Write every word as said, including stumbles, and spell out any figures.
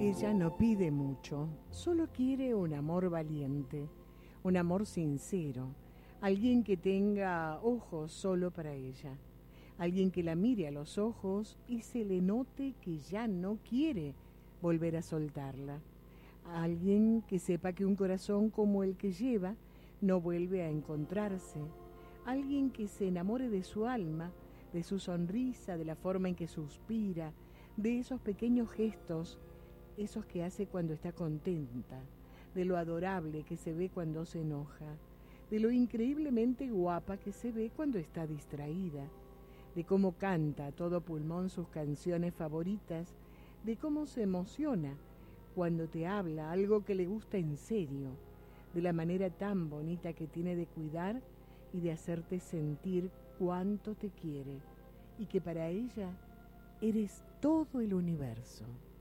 Ella no pide mucho, solo quiere un amor valiente, un amor sincero, alguien que tenga ojos solo para ella, alguien que la mire a los ojos y se le note que ya no quiere volver a soltarla, alguien que sepa que un corazón como el que lleva no vuelve a encontrarse, alguien que se enamore de su alma, de su sonrisa, de la forma en que suspira, de esos pequeños gestos, esos que hace cuando está contenta, de lo adorable que se ve cuando se enoja, de lo increíblemente guapa que se ve cuando está distraída, de cómo canta a todo pulmón sus canciones favoritas, de cómo se emociona cuando te habla algo que le gusta en serio, de la manera tan bonita que tiene de cuidar y de hacerte sentir cuánto te quiere y que para ella eres todo el universo.